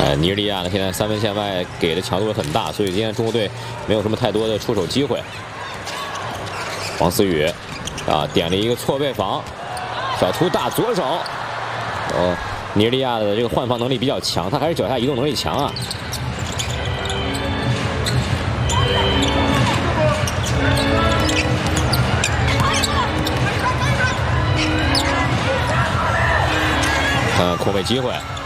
尼日利亚呢，现在三分线外给的强度很大，所以今天中国队没有什么太多的出手机会。王思雨啊，点了一个错位防，小图大左手。尼日利亚的这个换防能力比较强，他还是脚下移动能力强啊。空位机会。